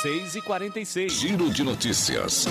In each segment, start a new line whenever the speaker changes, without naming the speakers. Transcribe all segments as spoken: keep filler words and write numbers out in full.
seis e quarenta e seis.
Giro de notícias.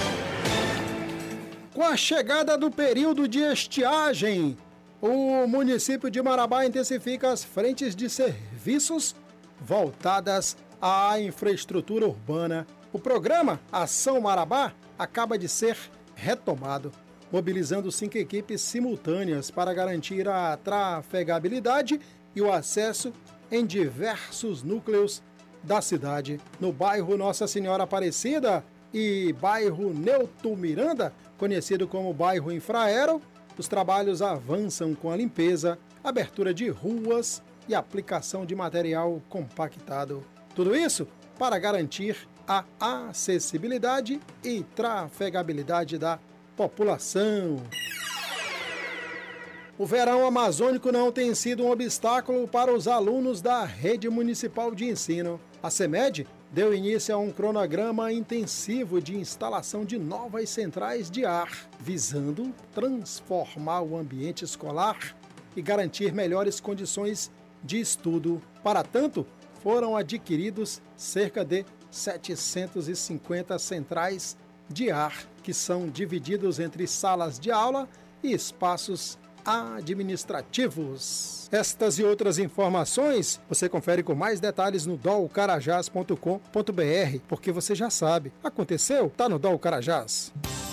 Com a chegada do período de estiagem, o município de Marabá intensifica as frentes de serviços voltadas à infraestrutura urbana. O programa Ação Marabá acaba de ser retomado, mobilizando cinco equipes simultâneas para garantir a trafegabilidade e o acesso em diversos núcleos da cidade. No bairro Nossa Senhora Aparecida e bairro Neuto Miranda, conhecido como bairro Infraero, os trabalhos avançam com a limpeza, abertura de ruas e aplicação de material compactado. Tudo isso para garantir a acessibilidade e trafegabilidade da população. O verão amazônico não tem sido um obstáculo para os alunos da rede municipal de ensino. A CEMED deu início a um cronograma intensivo de instalação de novas centrais de ar, visando transformar o ambiente escolar e garantir melhores condições de estudo. Para tanto, foram adquiridos cerca de setecentas e cinquenta centrais de ar, que são divididos entre salas de aula e espaços administrativos. Estas e outras informações você confere com mais detalhes no dol carajás ponto com ponto br, porque você já sabe, aconteceu, tá no Dol Carajás.